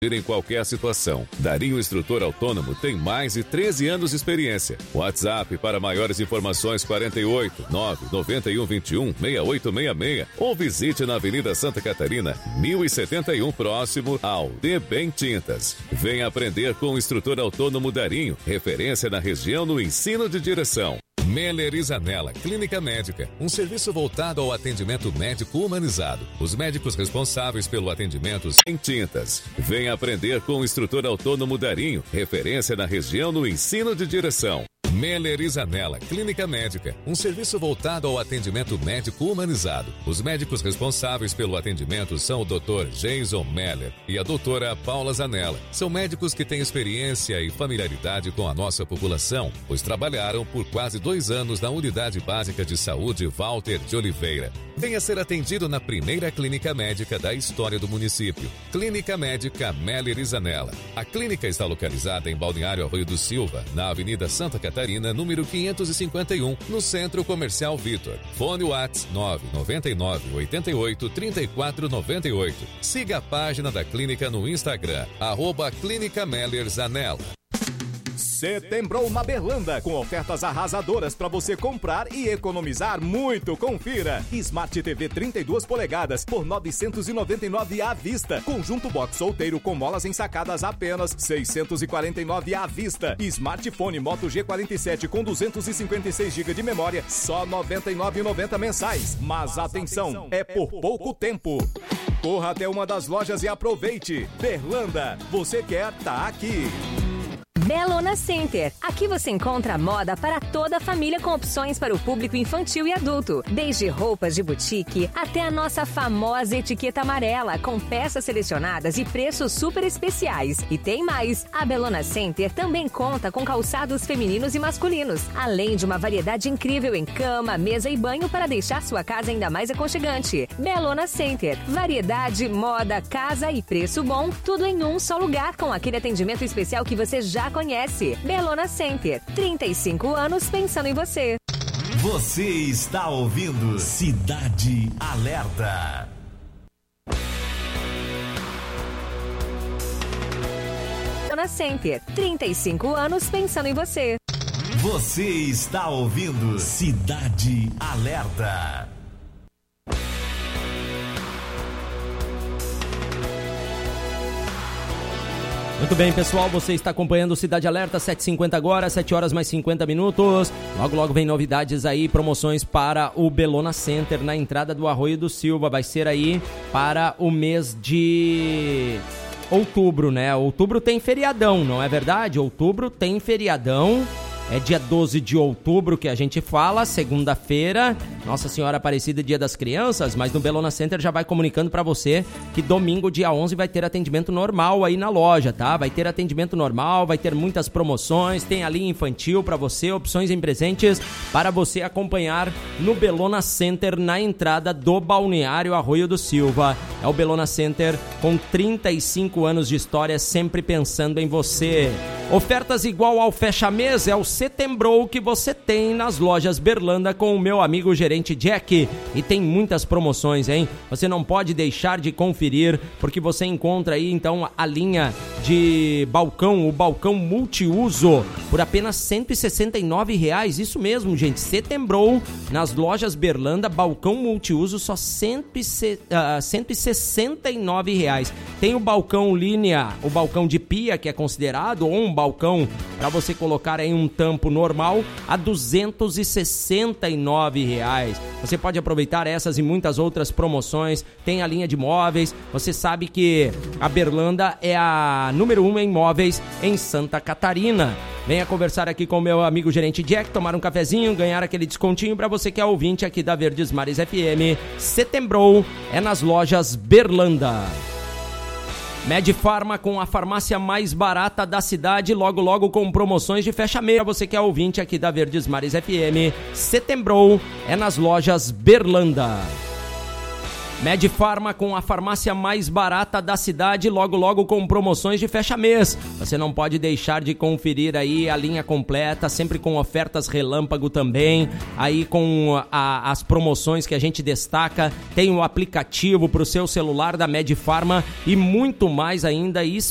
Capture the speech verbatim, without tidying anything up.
em qualquer situação. Darinho Instrutor Autônomo tem mais de treze anos de experiência. WhatsApp para maiores informações quarenta e oito, nove, noventa e um, vinte e um, sessenta e oito sessenta e seis ou visite na Avenida Santa Catarina, mil e setenta e um, próximo ao De Bem Tintas. Venha aprender com o instrutor autônomo Darinho, referência na região no ensino de direção. Meller e Zanella Clínica Médica, um serviço voltado ao atendimento médico humanizado. Os médicos responsáveis pelo atendimento sem tintas. Venha aprender com o instrutor autônomo Darinho, referência na região no ensino de direção. Meller e Zanella Clínica Médica, um serviço voltado ao atendimento médico humanizado. Os médicos responsáveis pelo atendimento são o doutor Jason Meller e a doutora Paula Zanella. São médicos que têm experiência e familiaridade com a nossa população, pois trabalharam por quase dois anos na Unidade Básica de Saúde Walter de Oliveira. Venha ser atendido na primeira clínica médica da história do município. Clínica Médica Meller e Zanella. A clínica está localizada em Balneário Arroio do Silva, na Avenida Santa Catarina, número quinhentos e cinquenta e um, no Centro Comercial Vitor. Fone WhatsApp nove nove nove, oito oito, três quatro nove oito. Siga a página da clínica no Instagram, arroba Clínica Meller Zanella. Setembrou na Berlanda, com ofertas arrasadoras para você comprar e economizar muito. Confira. Smart T V trinta e duas polegadas por novecentos e noventa e nove reais à vista. Conjunto box solteiro com molas ensacadas apenas seiscentos e quarenta e nove reais à vista. Smartphone Moto G quarenta e sete com duzentos e cinquenta e seis gigas de memória, só noventa e nove reais e noventa centavos mensais. Mas atenção, é por pouco tempo. Corra até uma das lojas e aproveite. Berlanda, você quer tá aqui. Bellona Center. Aqui você encontra moda para toda a família com opções para o público infantil e adulto. Desde roupas de boutique até a nossa famosa etiqueta amarela com peças selecionadas e preços super especiais. E tem mais. A Bellona Center também conta com calçados femininos e masculinos, além de uma variedade incrível em cama, mesa e banho para deixar sua casa ainda mais aconchegante. Bellona Center. Variedade, moda, casa e preço bom, tudo em um só lugar com aquele atendimento especial que você já conhece. Bellona Center, trinta e cinco anos pensando em você. Você está ouvindo Cidade Alerta. Bellona Center, trinta e cinco anos pensando em você. Você está ouvindo Cidade Alerta. Muito bem, pessoal, você está acompanhando o Cidade Alerta, sete e cinquenta agora, sete horas mais cinquenta minutos. Logo, logo vem novidades aí, promoções para o Bellona Center na entrada do Arroio do Silva. Vai ser aí para o mês de outubro, né? Outubro tem feriadão, não é verdade? Outubro tem feriadão. É dia doze de outubro que a gente fala, segunda-feira, Nossa Senhora Aparecida, Dia das Crianças, mas no Bellona Center já vai comunicando pra você que domingo, dia onze, vai ter atendimento normal aí na loja, tá? Vai ter atendimento normal, vai ter muitas promoções, tem a linha infantil pra você, opções em presentes para você acompanhar no Bellona Center na entrada do Balneário Arroio do Silva. É o Bellona Center com trinta e cinco anos de história, sempre pensando em você. Ofertas igual ao fecha-mês é o Setembrou que você tem nas lojas Berlanda com o meu amigo gerente Jack. E tem muitas promoções, hein? Você não pode deixar de conferir, porque você encontra aí então a linha de balcão, o balcão multiuso, por apenas cento e sessenta e nove reais. Isso mesmo, gente. Setembrou nas lojas Berlanda, balcão multiuso, só cento e sessenta e nove reais. Tem o balcão linha, o balcão de pia, que é considerado, ou um balcão para você colocar aí um tampo normal a duzentos e sessenta e nove reais. Você pode aproveitar essas e muitas outras promoções. Tem a linha de móveis. Você sabe que a Berlanda é a número um em móveis em Santa Catarina. Venha conversar aqui com o meu amigo gerente Jack, tomar um cafezinho, ganhar aquele descontinho para você que é ouvinte aqui da Verdes Mares F M. Setembrou é nas lojas Berlanda. Medifarma, com a farmácia mais barata da cidade, logo logo com promoções de fecha-mês. Você que é ouvinte aqui da Verdes Mares F M, Setembrou é nas lojas Berlanda. Medifarma, com a farmácia mais barata da cidade, logo logo com promoções de fecha-mês. Você não pode deixar de conferir aí a linha completa, sempre com ofertas relâmpago também, aí com a, as promoções que a gente destaca. Tem o aplicativo para o seu celular da Medifarma e muito mais ainda.